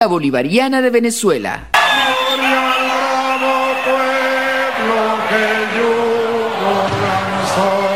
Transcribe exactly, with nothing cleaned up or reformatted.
Bolivariana de Venezuela. Gloria al bravo pueblo que yugo lanzó.